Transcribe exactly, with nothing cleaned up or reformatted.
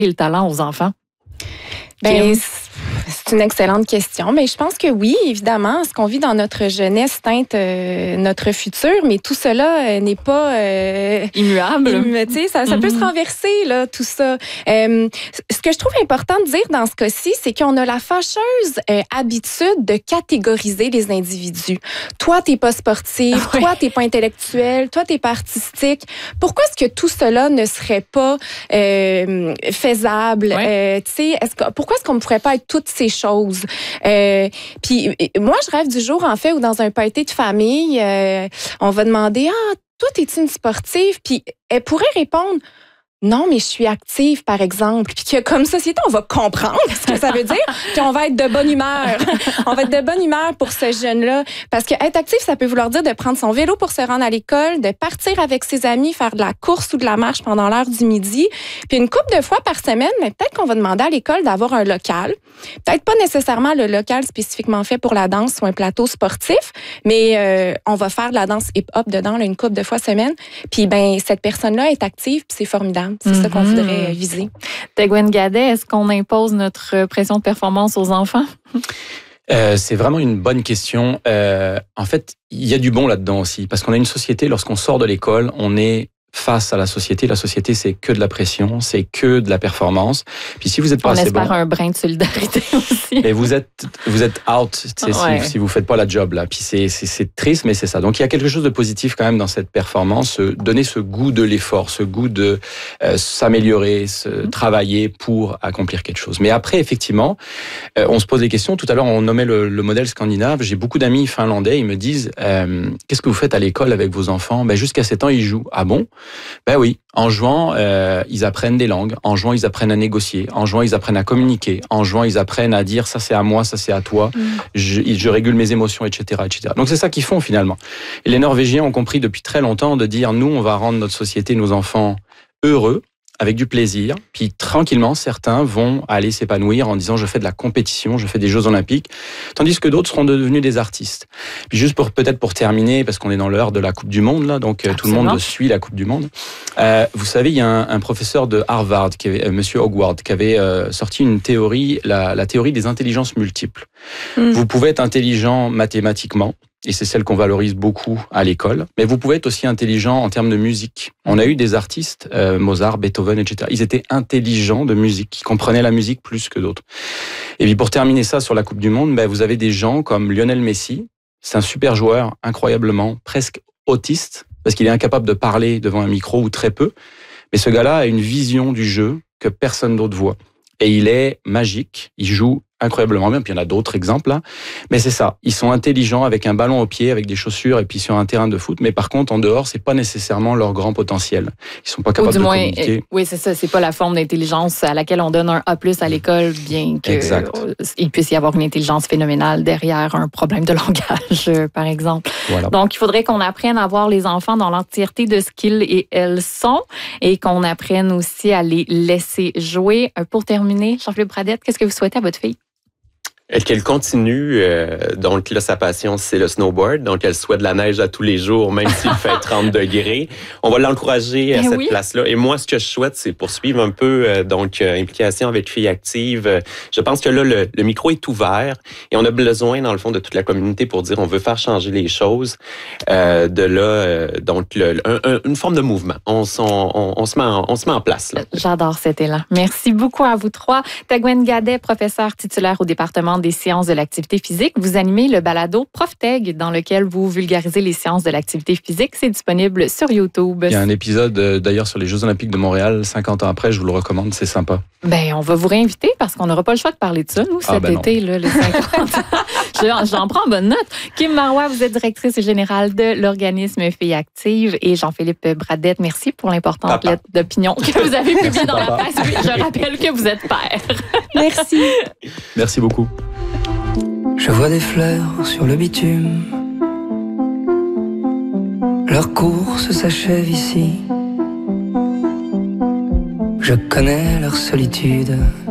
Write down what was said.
le talent aux enfants? Ben, c'est une excellente question. Mais je pense que oui, évidemment, ce qu'on vit dans notre jeunesse teinte euh, notre futur, mais tout cela euh, n'est pas euh, immuable. Immu- tu sais, ça, ça mm-hmm. peut se renverser, là, tout ça. Euh, ce que je trouve important de dire dans ce cas-ci, c'est qu'on a la fâcheuse euh, habitude de catégoriser les individus. Toi, t'es pas sportif, oui. Toi, t'es pas intellectuel, toi, t'es pas artistique. Pourquoi est-ce que tout cela ne serait pas euh, faisable? Oui. Euh, tu sais, est-ce que, pourquoi est-ce qu'on ne pourrait pas être toutes ces choses? Euh, puis moi, je rêve du jour, en fait, où dans un party de famille, euh, on va demander « Ah, toi, t'es-tu une sportive? » Puis elle pourrait répondre « Non, mais je suis active, par exemple. » Puis que comme société, on va comprendre ce que ça veut dire, puis on va être de bonne humeur. On va être de bonne humeur pour ce jeune-là. Parce que être actif, ça peut vouloir dire de prendre son vélo pour se rendre à l'école, de partir avec ses amis, faire de la course ou de la marche pendant l'heure du midi. Puis une couple de fois par semaine, mais peut-être qu'on va demander à l'école d'avoir un local. Peut-être pas nécessairement le local spécifiquement fait pour la danse ou un plateau sportif, mais euh, on va faire de la danse hip-hop dedans là, une couple de fois semaine. Puis ben cette personne-là est active, puis c'est formidable. C'est mm-hmm. ça qu'on voudrait viser. Tegwen Gadet, est-ce qu'on impose notre pression de performance aux enfants? Euh, c'est vraiment une bonne question. Euh, en fait, il y a du bon là-dedans aussi, parce qu'on a une société, lorsqu'on sort de l'école, on est face à la société. La société, c'est que de la pression, c'est que de la performance. Puis si vous êtes pas on assez espère bon, un brin de solidarité aussi. Mais vous êtes vous êtes out, ouais. si, si vous faites pas la job là. Puis c'est c'est c'est triste, mais c'est ça. Donc il y a quelque chose de positif quand même dans cette performance, donner ce goût de l'effort, ce goût de euh, s'améliorer, se mmh. travailler pour accomplir quelque chose. Mais après, effectivement, euh, on se pose des questions. Tout à l'heure, on nommait le, le modèle scandinave. J'ai beaucoup d'amis finlandais. Ils me disent euh, qu'est-ce que vous faites à l'école avec vos enfants? Ben jusqu'à sept ans, ils jouent. Ah bon? Ben oui, en jouant, euh, ils apprennent des langues. En jouant, ils apprennent à négocier. En jouant, ils apprennent à communiquer. En jouant, ils apprennent à dire ça c'est à moi, ça c'est à toi. Mm. Je, je régule mes émotions, et cetera, et cetera. Donc c'est ça qu'ils font finalement. Et les Norvégiens ont compris depuis très longtemps de dire nous, on va rendre notre société, nos enfants heureux, avec du plaisir. Puis tranquillement, certains vont aller s'épanouir en disant je fais de la compétition, je fais des Jeux Olympiques, tandis que d'autres seront devenus des artistes. Puis juste pour peut-être pour terminer, parce qu'on est dans l'heure de la Coupe du Monde là, donc absolument. Tout le monde suit la Coupe du Monde. Euh, vous savez, il y a un, un professeur de Harvard, qui avait, euh, Monsieur Hogwarts, qui avait euh, sorti une théorie, la, la théorie des intelligences multiples. Mm. Vous pouvez être intelligent mathématiquement. Et c'est celle qu'on valorise beaucoup à l'école. Mais vous pouvez être aussi intelligent en termes de musique. On a eu des artistes, euh, Mozart, Beethoven, et cetera. Ils étaient intelligents de musique, ils comprenaient la musique plus que d'autres. Et puis pour terminer ça sur la Coupe du Monde, ben vous avez des gens comme Lionel Messi. C'est un super joueur, incroyablement, presque autiste, parce qu'il est incapable de parler devant un micro ou très peu. Mais ce gars-là a une vision du jeu que personne d'autre voit. Et il est magique, il joue incroyablement bien, puis il y en a d'autres exemples là, mais c'est ça, ils sont intelligents avec un ballon au pied, avec des chaussures et puis sur un terrain de foot, mais par contre en dehors, c'est pas nécessairement leur grand potentiel. Ils sont pas capables Ou du de moins, communiquer. Oui, c'est ça, c'est pas la forme d'intelligence à laquelle on donne un A plus à l'école, bien qu'il puisse y avoir une intelligence phénoménale derrière un problème de langage, par exemple. Voilà. Donc, il faudrait qu'on apprenne à voir les enfants dans l'entièreté de ce qu'ils et elles sont et qu'on apprenne aussi à les laisser jouer. Pour terminer, Jean-Philippe Bradette, qu'est-ce que vous souhaitez à votre fille? Qu'elle continue, euh, donc là, sa passion, c'est le snowboard. Donc, elle souhaite de la neige à tous les jours, même s'il fait trente degrés. On va l'encourager à ben cette oui. place-là. Et moi, ce que je souhaite, c'est poursuivre un peu, euh, donc, euh, implication avec Filles actives. Je pense que là, le, le micro est ouvert et on a besoin, dans le fond, de toute la communauté pour dire on veut faire changer les choses. Euh, de là, euh, donc, le, un, un, une forme de mouvement. On, on, on, se, met en, on se met en place, là. J'adore cet élan. Merci beaucoup à vous trois. Tegwen Gadet, professeur titulaire au département des sciences de l'activité physique. Vous animez le balado ProfTeg dans lequel vous vulgarisez les sciences de l'activité physique. C'est disponible sur YouTube. Il y a un épisode d'ailleurs sur les Jeux Olympiques de Montréal, cinquante ans après, je vous le recommande, c'est sympa. Ben, on va vous réinviter parce qu'on n'aura pas le choix de parler de ça, nous, cet ah, ben été, là, les cinquante ans. J'en prends bonne note. Kim Marois, vous êtes directrice générale de l'organisme Filles actives et Jean-Philippe Bradette, merci pour l'importante lettre d'opinion que vous avez publiée dans papa. la presse. Oui, je rappelle que vous êtes père. Merci. Merci beaucoup. Je vois des fleurs sur le bitume. Leur course s'achève ici. Je connais leur solitude.